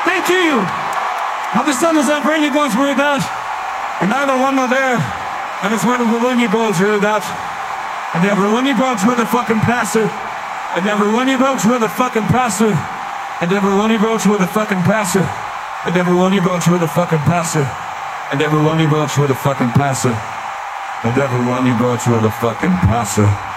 Thank you. Now the sun is up, really goes through that. And now the one there. And it's one of the lungy balls through that. And every lungy balls with a fucking passer. And every lungy balls with a fucking passer. And every lungy balls with a fucking passer. And every lungy balls with a fucking passer. And every lungy balls with a fucking passer. And every lungy balls with a fucking passer.